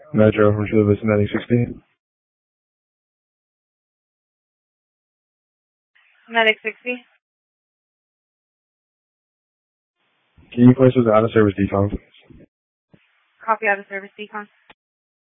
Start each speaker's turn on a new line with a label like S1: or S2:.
S1: Metro from Chula Vista 9060.
S2: Medic 60.
S1: Can you place us out of service decon, please?
S2: Copy out of service decon.